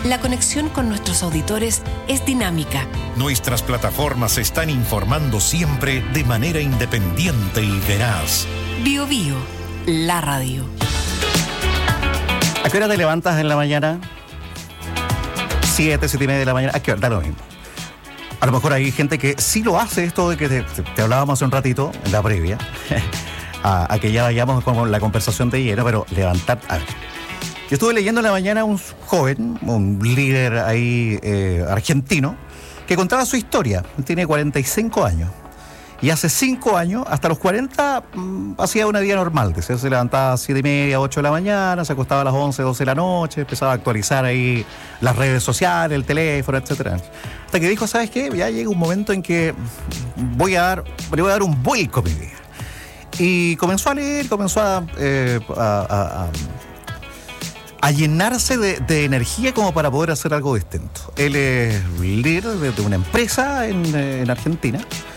la conexión con nuestros auditores es dinámica. Nuestras plataformas se están informando siempre de manera independiente y veraz. BioBio, la radio. ¿A qué hora te levantas en la mañana? 7 y media de la mañana. ¿A qué hora? Da lo mismo. A lo mejor hay gente que sí lo hace, esto de que te hablábamos hace un ratito, en la previa, a que ya vayamos con la conversación de lleno, pero levantar... A ver, yo estuve leyendo en la mañana un joven, un líder ahí argentino, que contaba su historia. Tiene 45 años. Y hace 5 años, hasta los 40, hacía una vida normal. Se levantaba a 7 y media, 8 de la mañana, se acostaba a las 11, 12 de la noche, empezaba a actualizar ahí las redes sociales, el teléfono, etcétera. Hasta que dijo, ¿sabes qué? Ya llega un momento en que le voy a dar un vuelco a mi vida. Y comenzó a leer, comenzó a llenarse de energía como para poder hacer algo distinto. Él es líder de una empresa en Argentina.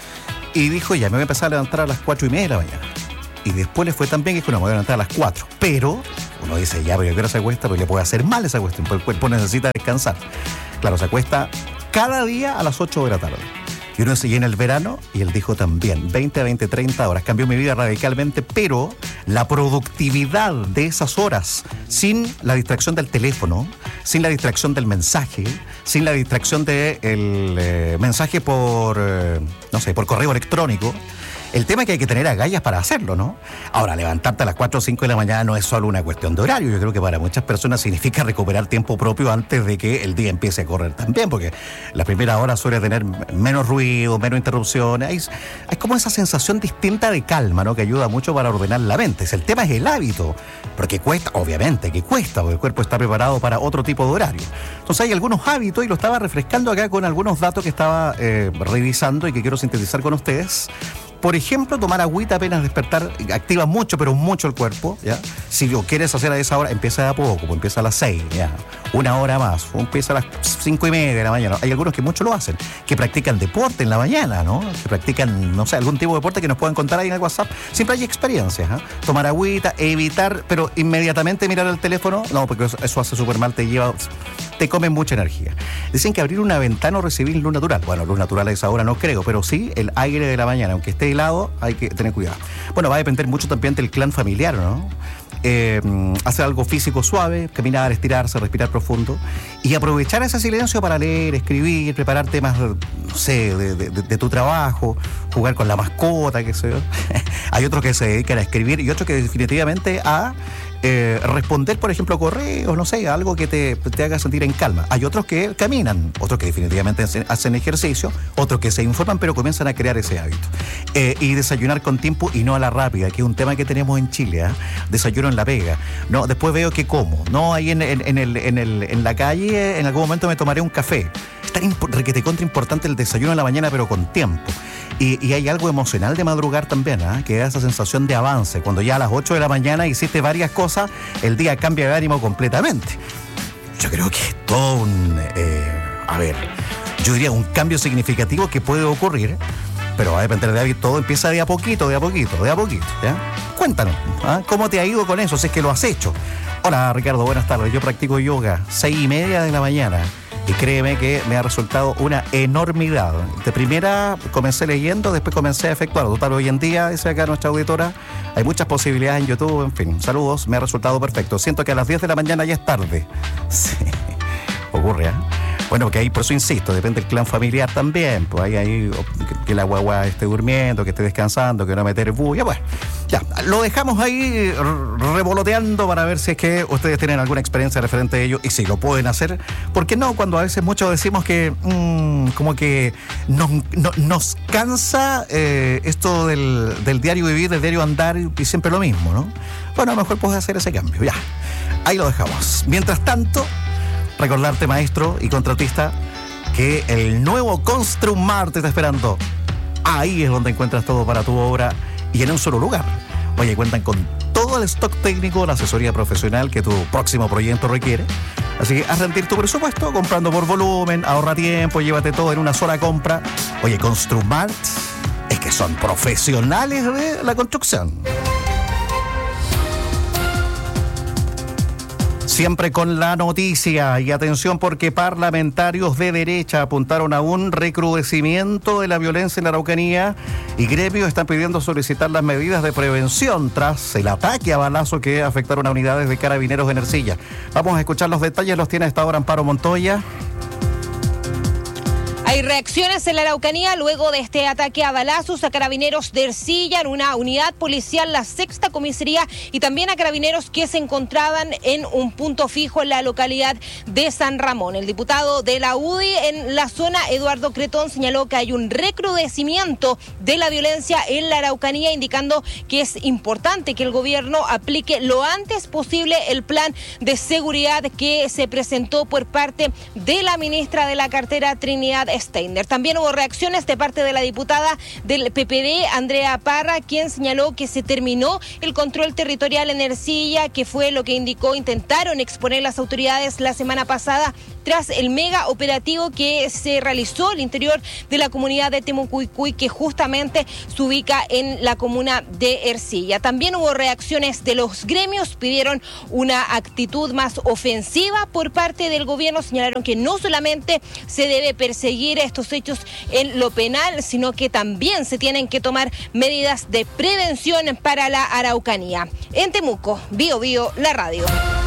Y dijo, ya me voy a empezar a levantar a las 4 y media de la mañana. Y después le fue tan bien que dijo, no, me voy a levantar a las 4. Pero uno dice, ya, pero yo quiero se acuesta, pero le puede hacer mal esa cuestión, porque el cuerpo necesita descansar. Claro, se acuesta cada día a las 8 de la tarde. Y uno se llena el verano, y él dijo también, 20, 30 horas. Cambió mi vida radicalmente, pero la productividad de esas horas, sin la distracción del teléfono, sin la distracción del mensaje, sin la distracción del mensaje por correo electrónico. El tema es que hay que tener agallas para hacerlo, ¿no? Ahora, levantarte a las 4 o 5 de la mañana no es solo una cuestión de horario. Yo creo que para muchas personas significa recuperar tiempo propio antes de que el día empiece a correr también, porque la primera hora suele tener menos ruido, menos interrupciones. Hay como esa sensación distinta de calma, ¿no? Que ayuda mucho para ordenar la mente. El tema es el hábito, porque cuesta, obviamente que cuesta, porque el cuerpo está preparado para otro tipo de horario. Entonces hay algunos hábitos, y lo estaba refrescando acá con algunos datos que estaba revisando y que quiero sintetizar con ustedes. Por ejemplo, tomar agüita apenas despertar activa mucho, pero mucho el cuerpo, ¿ya? Si lo quieres hacer a esa hora, empieza de a poco, pues empieza a las 6, ¿ya? Una hora más, o empieza a las 5 y media de la mañana. Hay algunos que mucho lo hacen, que practican deporte en la mañana, ¿no? Que practican, no sé, algún tipo de deporte que nos puedan contar ahí en el WhatsApp. Siempre hay experiencias, ¿eh? Tomar agüita, evitar, pero inmediatamente mirar el teléfono, no, porque eso hace súper mal, te come mucha energía. Dicen que abrir una ventana o recibir luz natural. Bueno, luz natural a esa hora no creo, pero sí el aire de la mañana, aunque esté helado, hay que tener cuidado. Bueno, va a depender mucho también del clan familiar, ¿no? Hacer algo físico suave, caminar, estirarse, respirar profundo y aprovechar ese silencio para leer, escribir, preparar temas, no sé, de tu trabajo, jugar con la mascota, qué sé yo. Hay otros que se dedican a escribir y otros que definitivamente a responder, por ejemplo, correos, no sé, algo que te haga sentir en calma. Hay otros que caminan, otros que definitivamente hacen ejercicio, otros que se informan, pero comienzan a crear ese hábito. Y desayunar con tiempo y no a la rápida, que es un tema que tenemos en Chile, ¿eh? Desayuno en la pega. No, después veo que como. No, ahí en la calle, en algún momento me tomaré un café. Es tan requete contra importante el desayuno en la mañana, pero con tiempo. Y hay algo emocional de madrugar también, ¿eh? Que da esa sensación de avance. Cuando ya a las 8 de la mañana hiciste varias cosas, el día cambia de ánimo completamente. Yo creo que es todo yo diría un cambio significativo que puede ocurrir, pero va a depender de hábito. Todo empieza de a poquito, ¿ya? Cuéntanos, ¿eh? ¿Cómo te ha ido con eso, si es que lo has hecho? Hola, Ricardo, buenas tardes. Yo practico yoga 6 y media de la mañana. Y créeme que me ha resultado una enormidad. De primera comencé leyendo, después comencé a efectuar. Total, hoy en día, dice acá nuestra auditora, hay muchas posibilidades en YouTube, en fin. Saludos, me ha resultado perfecto. Siento que a las 10 de la mañana ya es tarde. Sí, ocurre, ¿eh? Bueno, que ahí, por eso insisto, depende del clan familiar también. Pues ahí que la guagua esté durmiendo, que esté descansando, que no meter bulla. Bueno, ya, lo dejamos ahí revoloteando para ver si es que ustedes tienen alguna experiencia referente a ello y si lo pueden hacer. Porque no, cuando a veces muchos decimos que como que nos cansa esto del diario vivir, del diario andar y siempre lo mismo, ¿no? Bueno, a lo mejor puedes hacer ese cambio. Ya, ahí lo dejamos. Mientras tanto, recordarte, maestro y contratista, que el nuevo Construmart te está esperando. Ahí es donde encuentras todo para tu obra y en un solo lugar. Oye, cuentan con todo el stock técnico, la asesoría profesional que tu próximo proyecto requiere. Así que haz rendir tu presupuesto comprando por volumen, ahorra tiempo, llévate todo en una sola compra. Oye, Construmart es que son profesionales de la construcción. Siempre con la noticia y atención porque parlamentarios de derecha apuntaron a un recrudecimiento de la violencia en la Araucanía y gremios están pidiendo solicitar las medidas de prevención tras el ataque a balazo que afectaron a unidades de carabineros en Ercilla. Vamos a escuchar los detalles, los tiene a esta hora Amparo Montoya. Hay reacciones en la Araucanía luego de este ataque a balazos a carabineros de Ercilla, en una unidad policial, la 6ª comisaría, y también a carabineros que se encontraban en un punto fijo en la localidad de San Ramón. El diputado de la UDI en la zona, Eduardo Cretón, señaló que hay un recrudecimiento de la violencia en la Araucanía, indicando que es importante que el gobierno aplique lo antes posible el plan de seguridad que se presentó por parte de la ministra de la cartera, Trinidad Steiner. También hubo reacciones de parte de la diputada del PPD, Andrea Parra, quien señaló que se terminó el control territorial en Ercilla, que fue lo que indicó intentaron exponer las autoridades la semana pasada tras el mega operativo que se realizó al interior de la comunidad de Temucuicui, que justamente se ubica en la comuna de Ercilla. También hubo reacciones de los gremios, pidieron una actitud más ofensiva por parte del gobierno, señalaron que no solamente se debe perseguir estos hechos en lo penal, sino que también se tienen que tomar medidas de prevención para la Araucanía. En Temuco, Bio Bio, la radio.